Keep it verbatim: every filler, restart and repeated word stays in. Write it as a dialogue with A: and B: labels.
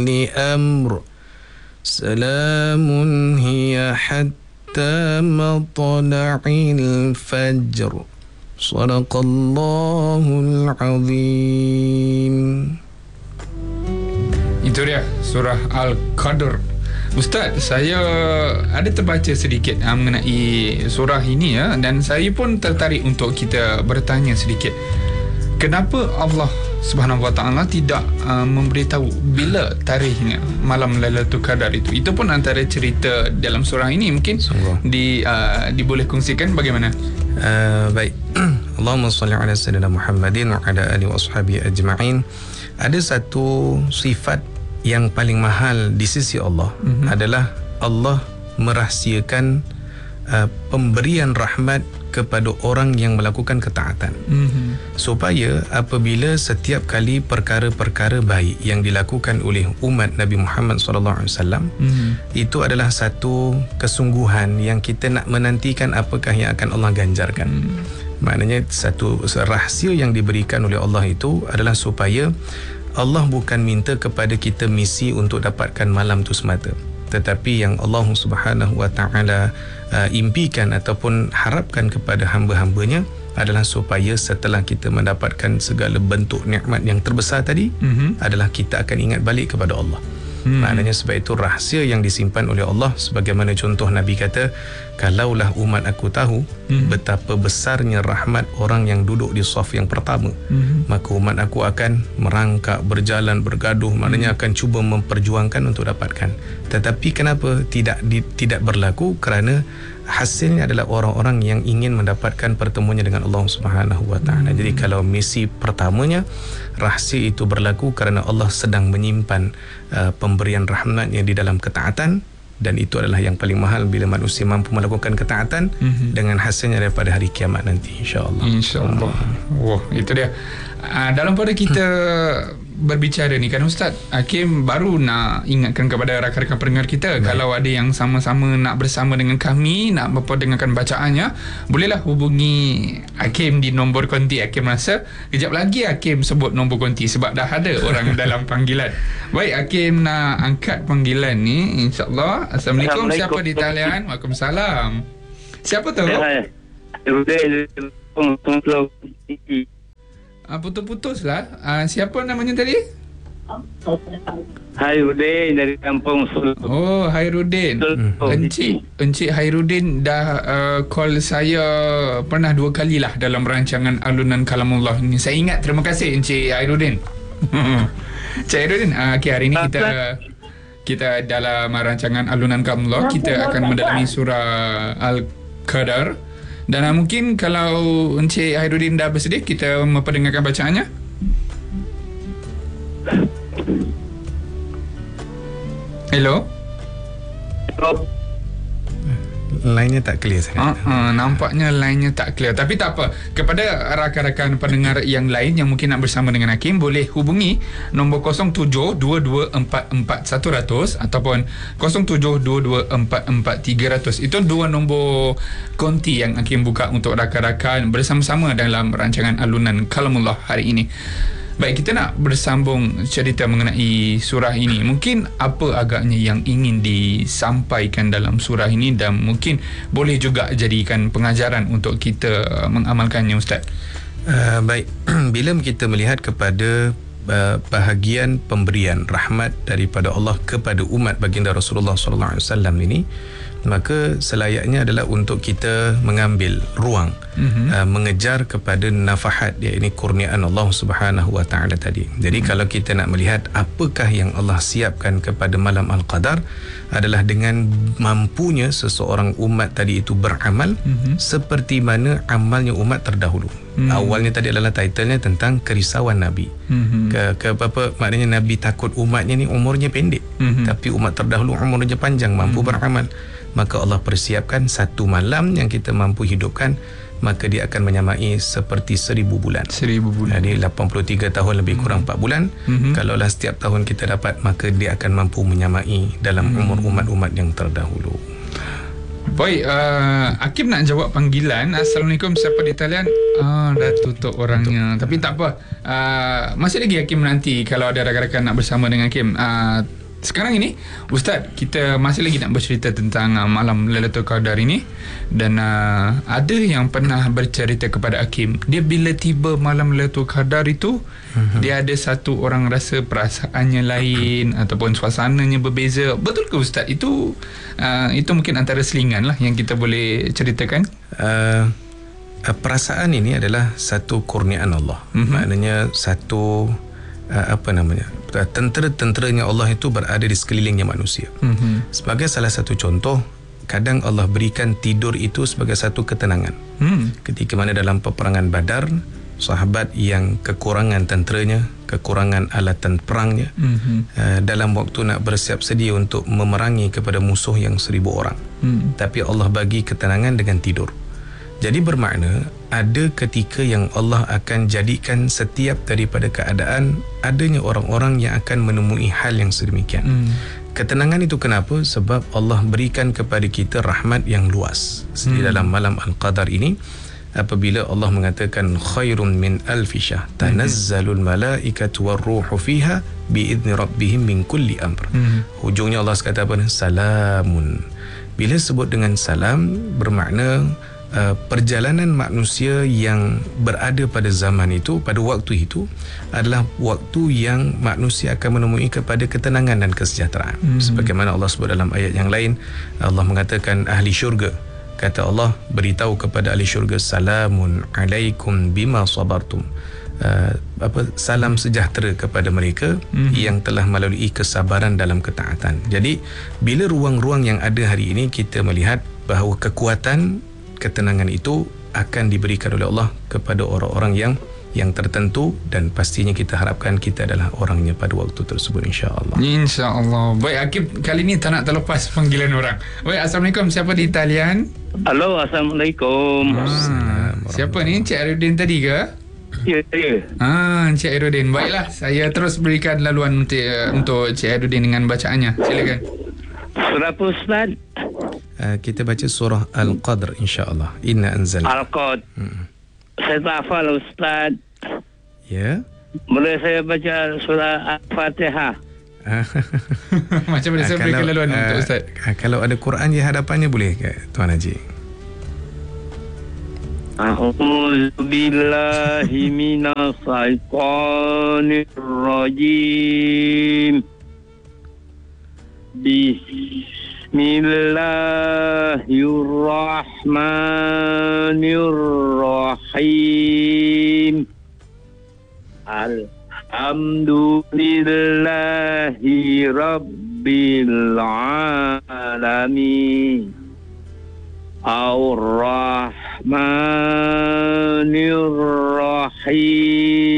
A: أمر سلام هي حتى مطلع الفجر صدق الله العظيم.
B: Itu dia surah Al-Qadr. Ustaz, saya ada terbaca sedikit uh, mengenai surah ini ya, dan saya pun tertarik untuk kita bertanya sedikit. Kenapa Allah Subhanahu Wa Taala tidak uh, memberitahu bila tarikhnya malam Lailatul Qadar itu? Itu pun antara cerita dalam surah ini, mungkin Sungguh. di uh, diboleh kongsikan bagaimana?
A: Uh, baik. Allahumma salli ala sayyidina Muhammadin wa ala alihi washabihi ajma'in. Ada satu sifat yang paling mahal di sisi Allah, mm-hmm. adalah Allah merahsiakan uh, pemberian rahmat kepada orang yang melakukan ketaatan, mm-hmm. supaya apabila setiap kali perkara-perkara baik yang dilakukan oleh umat Nabi Muhammad sallallahu alaihi wasallam, mm-hmm. itu adalah satu kesungguhan yang kita nak menantikan apakah yang akan Allah ganjarkan. Mm-hmm. Maknanya satu rahsia yang diberikan oleh Allah itu adalah supaya Allah bukan minta kepada kita misi untuk dapatkan malam tu semata, tetapi yang Allah Subhanahu Wa Taala uh, impikan ataupun harapkan kepada hamba-hambanya adalah supaya setelah kita mendapatkan segala bentuk nikmat yang terbesar tadi, mm-hmm. adalah kita akan ingat balik kepada Allah. Hmm. Maknanya sebab itu rahsia yang disimpan oleh Allah, sebagaimana contoh Nabi kata, kalaulah umat aku tahu hmm. betapa besarnya rahmat orang yang duduk di saf yang pertama, hmm. maka umat aku akan merangkak, berjalan, bergaduh, maknanya akan cuba memperjuangkan untuk dapatkan. Tetapi kenapa tidak di, tidak berlaku? Kerana hasilnya adalah orang-orang yang ingin mendapatkan pertemuannya dengan Allah Subhanahu Wa Taala. Jadi kalau misi pertamanya, rahsia itu berlaku kerana Allah sedang menyimpan uh, pemberian rahmatnya di dalam ketaatan, dan itu adalah yang paling mahal bila manusia mampu melakukan ketaatan, mm-hmm. dengan hasilnya daripada hari kiamat nanti, insya-Allah.
B: Insya-Allah. Wah, itu dia. Uh, dalam pada kita berbicara ni kan Ustaz, Hakim baru nak ingatkan kepada rakan-rakan pendengar kita, baik, kalau ada yang sama-sama nak bersama dengan kami, nak memperdengarkan bacaannya, bolehlah hubungi Hakim di nombor konti. Hakim rasa kejap lagi Hakim sebut nombor konti sebab dah ada orang dalam panggilan. Baik, Hakim nak angkat panggilan ni, insya-Allah. Assalamualaikum. Siapa di talian? Waalaikumsalam. Siapa tu? Uh, putus-putus lah. Uh, siapa namanya tadi?
C: Hairudin dari Kampung Sul.
B: Oh, Hairudin. Hmm. Encik, Encik Hairudin dah uh, call saya pernah dua kali lah dalam rancangan Alunan Kalamullah ini. Saya ingat. Terima kasih Encik Hairudin. Encik Hairudin, uh, okay, hari ini kita kita dalam rancangan Alunan Kalamullah, kita akan mendalami surah Al-Qadar. Dan uh, mungkin kalau Encik Hairudin dah bersedia, kita memperdengarkan bacaannya. Hello?
C: Hello?
A: Lainnya tak clear sangat.
B: Uh, uh, nampaknya lainnya tak clear. Tapi tak apa. Kepada rakan-rakan pendengar yang lain yang mungkin nak bersama dengan Hakim, boleh hubungi nombor kosong tujuh dua dua empat empat satu kosong kosong ataupun kosong tujuh dua dua empat empat tiga kosong kosong. Itu dua nombor konti yang Hakim buka untuk rakan-rakan bersama-sama dalam rancangan Alunan Kalamullah hari ini. Baik, kita nak bersambung cerita mengenai surah ini. Mungkin apa agaknya yang ingin disampaikan dalam surah ini, dan mungkin boleh juga jadikan pengajaran untuk kita mengamalkannya, Ustaz.
A: Uh, baik, bila kita melihat kepada uh, bahagian pemberian rahmat daripada Allah kepada umat baginda Rasulullah sallallahu alaihi wasallam ini, maka selayaknya adalah untuk kita mengambil ruang, mm-hmm. uh, mengejar kepada nafahat, iaitu kurniaan Allah Subhanahu Wa Taala tadi. Jadi mm-hmm. kalau kita nak melihat apakah yang Allah siapkan kepada malam Al-Qadar, adalah dengan mampunya seseorang umat tadi itu beramal, mm-hmm. seperti mana amalnya umat terdahulu. Mm-hmm. Awalnya tadi adalah titlenya tentang kerisauan Nabi. Mm-hmm. Ke, ke apa maknanya Nabi takut umatnya ni umurnya pendek, mm-hmm. tapi umat terdahulu umurnya panjang, mampu mm-hmm. beramal. Maka Allah persiapkan satu malam yang kita mampu hidupkan, maka dia akan menyamai seperti seribu bulan.
B: Seribu bulan.
A: Jadi lapan puluh tiga tahun lebih kurang empat bulan. Mm-hmm. Kalaulah setiap tahun kita dapat, maka dia akan mampu menyamai dalam mm-hmm. umur umat-umat yang terdahulu.
B: Baik, uh, Hakim nak jawab panggilan. Assalamualaikum, siapa di talian? Ah, dah tutup orangnya. Tapi tak apa. Uh, masih lagi Hakim menanti kalau ada rakan-rakan nak bersama dengan Hakim. Uh, sekarang ini, Ustaz, kita masih lagi nak bercerita tentang uh, malam Lailatul Qadar ini. Dan uh, ada yang pernah bercerita kepada Hakim, dia bila tiba malam Lailatul Qadar itu, uh-huh. dia ada satu orang rasa perasaannya lain ataupun suasananya berbeza. Betul ke Ustaz? Itu uh, itu mungkin antara selingan lah yang kita boleh ceritakan.
A: Uh, uh, perasaan ini adalah satu kurniaan Allah. Uh-huh. Maknanya satu uh, apa namanya? Tentera-tenteranya Allah itu berada di sekelilingnya manusia. Uh-huh. Sebagai salah satu contoh, kadang Allah berikan tidur itu sebagai satu ketenangan. Hmm. Ketika mana dalam peperangan Badar, sahabat yang kekurangan tenteranya, kekurangan alatan perangnya, hmm. uh, dalam waktu nak bersiap sedia untuk memerangi kepada musuh yang seribu orang. Hmm. Tapi Allah bagi ketenangan dengan tidur. Jadi bermakna ada ketika yang Allah akan jadikan setiap daripada keadaan adanya orang-orang yang akan menemui hal yang sedemikian. Hmm. Ketenangan itu kenapa? Sebab Allah berikan kepada kita rahmat yang luas. Di dalam malam Al-Qadar ini, apabila Allah mengatakan khairun min alfi syahr tanazzalul malaikatu warruhu fiha biidzni rabbihim min kulli amr. Hmm. Hujungnya Allah kata apa? Salamun. Bila sebut dengan salam, bermakna Uh, perjalanan manusia yang berada pada zaman itu, pada waktu itu adalah waktu yang manusia akan menemui kepada ketenangan dan kesejahteraan. Mm-hmm. Sebagaimana Allah sebut dalam ayat yang lain, Allah mengatakan ahli syurga, kata Allah beritahu kepada ahli syurga, salamun alaikum bima sabartum. Uh, apa salam sejahtera kepada mereka mm-hmm. yang telah melalui kesabaran dalam ketaatan. Jadi bila ruang-ruang yang ada hari ini, kita melihat bahawa kekuatan ketenangan itu akan diberikan oleh Allah kepada orang-orang yang yang tertentu, dan pastinya kita harapkan kita adalah orangnya pada waktu tersebut, insya-Allah.
B: Insya-Allah. Baik Hakim, kali ni tak nak terlepas panggilan orang. Baik, Assalamualaikum, siapa di talian?
C: Halo, Assalamualaikum.
B: Ah, siapa ni? Encik Airudin tadi ke?
C: Ya, saya.
B: Ah, Encik Airudin. Baiklah, saya terus berikan laluan untuk untuk Encik Airudin dengan bacaannya. Silakan.
C: Surah apa, Ustaz?
A: Uh, kita baca surah Al-Qadr, insya-Allah. Inna anzalna.
C: Al-Qadr. Hmm. Saya tak hafal, Ustaz.
A: Ya.
C: Boleh saya baca surah Al-Fatihah?
B: Macam mana saya berikan laluan uh, untuk Ustaz?
A: Uh, kalau ada Quran di hadapannya, boleh ke Tuan Haji?
C: A'udzu billahi minas syaitonir rajim. Bismillahirrahmanirrahim. Alhamdulillahi rabbil alamin. Ar-Rahmanir Rahim.